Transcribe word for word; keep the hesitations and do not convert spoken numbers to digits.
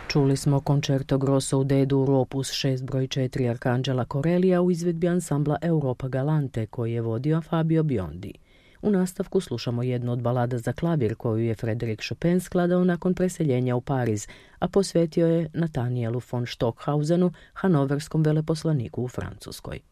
Čuli smo koncerto grosso u D-dur opus šest broj četiri Arkanđela Corellia u izvedbi ansambla Europa Galante koji je vodio Fabio Biondi. U nastavku slušamo jednu od balada za klavir koju je Frédéric Chopin skladao nakon preseljenja u Pariz, a posvetio je Nathanielu von Stockhausenu, hanoverskom veleposlaniku u Francuskoj.